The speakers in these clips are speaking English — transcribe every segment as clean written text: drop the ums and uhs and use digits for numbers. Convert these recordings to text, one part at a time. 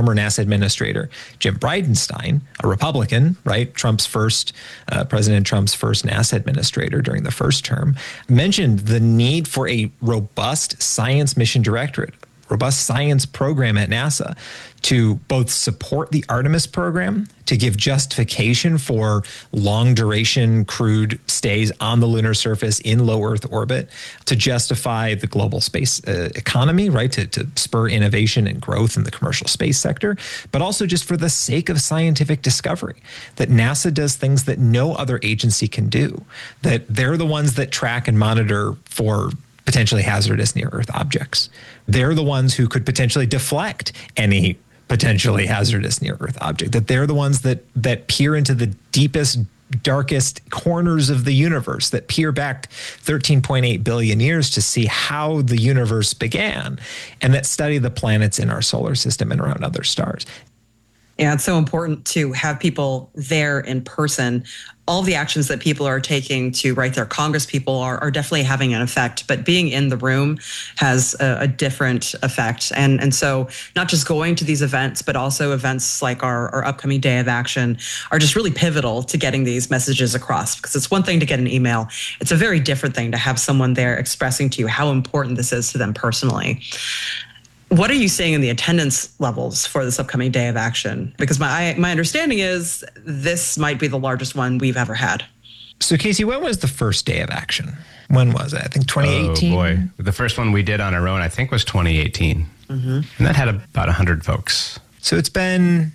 former NASA administrator, Jim Bridenstine, a Republican, right? President Trump's first NASA administrator during the first term, mentioned the need for a robust science mission directorate, robust science program at NASA to both support the Artemis program, to give justification for long duration crewed stays on the lunar surface in low Earth orbit, to justify the global space economy, right? To spur innovation and growth in the commercial space sector, but also just for the sake of scientific discovery, that NASA does things that no other agency can do, that they're the ones that track and monitor for potentially hazardous near-Earth objects. They're the ones who could potentially deflect any potentially hazardous near-Earth object, that they're the ones that peer into the deepest, darkest corners of the universe, that peer back 13.8 billion years to see how the universe began, and that study the planets in our solar system and around other stars. Yeah, it's so important to have people there in person. All the actions that people are taking to write their Congress people are definitely having an effect, but being in the room has a different effect. And so not just going to these events, but also events like our upcoming Day of Action are just really pivotal to getting these messages across, because it's one thing to get an email. It's a very different thing to have someone there expressing to you how important this is to them personally. What are you seeing in the attendance levels for this upcoming Day of Action? Because my understanding is this might be the largest one we've ever had. So Casey, when was the first Day of Action? When was it? I think 2018? Oh boy. The first one we did on our own, I think, was 2018. Mm-hmm. And that had about 100 folks. So it's been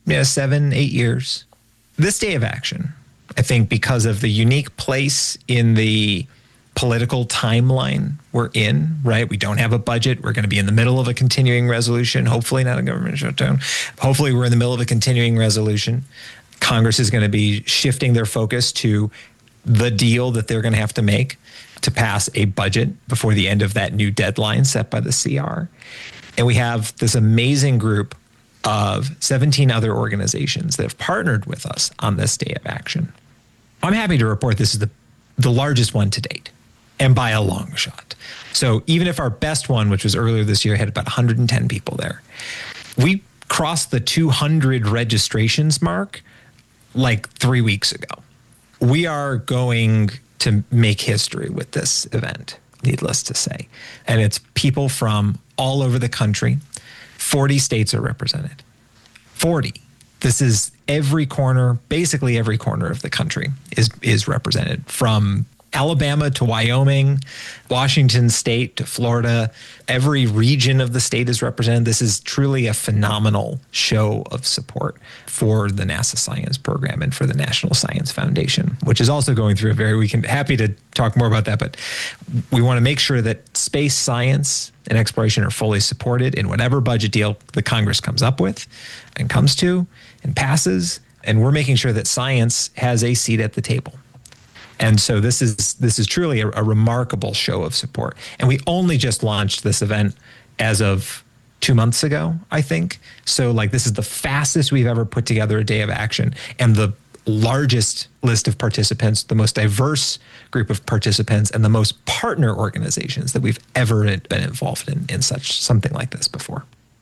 7-8 years. This Day of Action, I think, because of the unique place in the political timeline we're in, right? We don't have a budget. We're going to be in the middle of a continuing resolution, hopefully not a government shutdown. Hopefully we're in the middle of a continuing resolution. Congress is going to be shifting their focus to the deal that they're going to have to make to pass a budget before the end of that new deadline set by the CR. And we have this amazing group of 17 other organizations that have partnered with us on this Day of Action. I'm happy to report this is the largest one to date, and by a long shot. So even if our best one, which was earlier this year, had about 110 people there, we crossed the 200 registrations mark like 3 weeks ago. We are going to make history with this event, needless to say. And it's people from all over the country. 40 states are represented. 40. This is every corner, basically every corner of the country is represented, from Alabama to Wyoming, Washington State to Florida. Every region of the state is represented. This is truly a phenomenal show of support for the NASA science program and for the National Science Foundation, which is also going through happy to talk more about that, but we want to make sure that space science and exploration are fully supported in whatever budget deal the Congress comes up with and comes to and passes. And we're making sure that science has a seat at the table. And so this is truly a remarkable show of support. And we only just launched this event as of 2 months ago, I think. So this is the fastest we've ever put together a Day of Action, and the largest list of participants, the most diverse group of participants, and the most partner organizations that we've ever been involved in something like this before.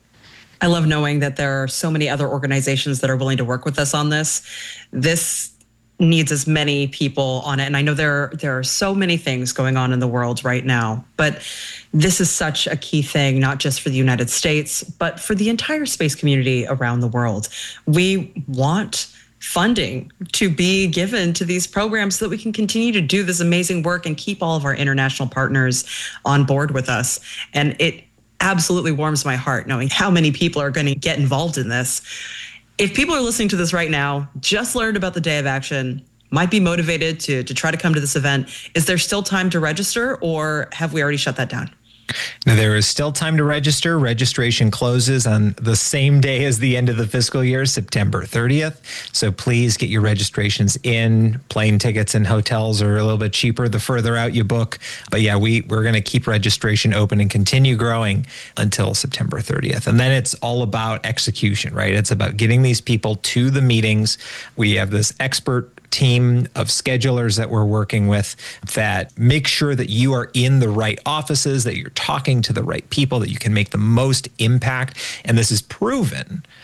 I love knowing that there are so many other organizations that are willing to work with us on this. This needs as many people on it. And I know there are so many things going on in the world right now, but this is such a key thing, not just for the United States, but for the entire space community around the world. We want funding to be given to these programs so that we can continue to do this amazing work and keep all of our international partners on board with us. And it absolutely warms my heart knowing how many people are going to get involved in this. If people are listening to this right now, just learned about the Day of Action, might be motivated to try to come to this event, is there still time to register, or have we already shut that down? Now, there is still time to register. Registration closes on the same day as the end of the fiscal year, September 30th. So please get your registrations in. Plane tickets and hotels are a little bit cheaper the further out you book. But yeah, we're going to keep registration open and continue growing until September 30th. And then it's all about execution, right? It's about getting these people to the meetings. We have this expert team of schedulers that we're working with that make sure that you are in the right offices, that you're talking to the right people, that you can make the most impact. And this is proven